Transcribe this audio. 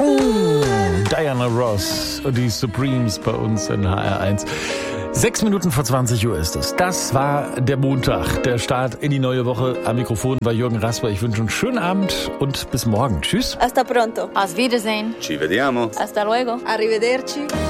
Diana Ross und die Supremes bei uns in HR1. 6 Minuten vor 20 Uhr ist es. Das war der Montag, der Start in die neue Woche. Am Mikrofon war Jürgen Rasper. Ich wünsche einen schönen Abend und bis morgen. Tschüss. Hasta pronto. Auf Wiedersehen. Ci vediamo. Hasta luego. Arrivederci.